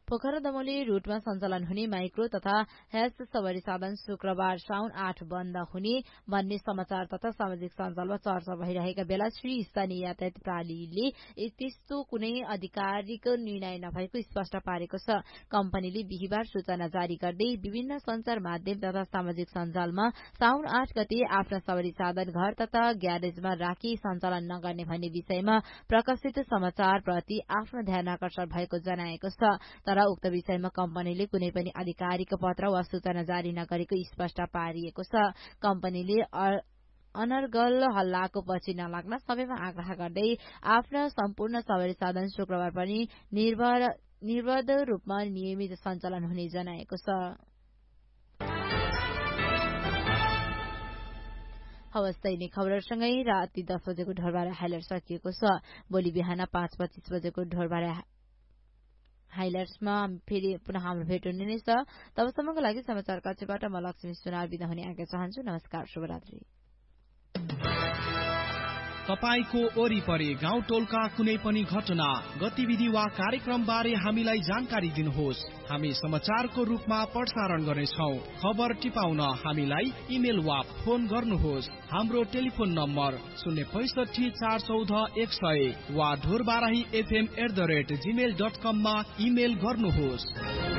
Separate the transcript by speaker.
Speaker 1: पोखरा दमोली रूटमा सञ्चालन हुने माइक्रो तथा हेल्थ सवारी साधन शुक्रबार साउन 8 बन्द हुने भन्ने समाचार तथा सामाजिक सञ्जालमा चर्चा भइरहेका बेला श्री स्थानीय यातायात प्रणालीले त्यस्तो कुनै आधिकारिक निर्णय नभएको स्पष्ट पारेको छ। कम्पनीले बिहीबार सूचना जारी गर्दै विभिन्न सञ्चार माध्यम तथा सामाजिक सञ्जालमा साउन 8 गते आफ्ना सवारी साधन घर तथा ग्यारेजमा राखी सञ्चालन नगर्ने भन्ने विषयमा प्रकाशित समाचारप्रति आफ्नो ध्यान आकर्षण भएको जनाएको छ। तर उक्त विषयमा कम्पनीले कुनै पनि आधिकारिक पत्र वा सूचना जारी नगरेको स्पष्ट पारिएको छ। कम्पनीले अनर्गल हल्लाको पछि नलाग्न सबैमा आग्रह गर्दै आफ्ना सम्पूर्ण सवारी साधन शुक्रबार पनि निर्बाध रूपमा नियमित सञ्चालन हुने जनाएको छ। हवस् दैनिक खबरसँगै राति 10 बजेको ढोरबारे हाइलाइट सकिएको छ। भोलि बिहान 5:25 बजेको ढोरबारे हाइलाइट्समा फेरि पुनः हाम्रो भेट हुने नै छ। तबसम्मको लागि समाचार कक्षबाट म लक्ष्मी सुनार बिदा हुने आज्ञा चाहन्छु। नमस्कार, शुभरात्रि।
Speaker 2: तपाईको वरिपरि गाउँ टोलका कुनै पनि घटना, गतिविधि वा कार्यक्रम बारे हामीलाई जानकारी दिनुहोस्। हामी समाचारको रूपमा प्रसारण गर्नेछौं। खबर टिपाउन हामीलाई इमेल वा फोन गर्नुहोस्। हाम्रो टेलिफोन नम्बर 065 414 100 वा ढोरबाराही fm@gmail.com मा इमेल गर्नुहोस्।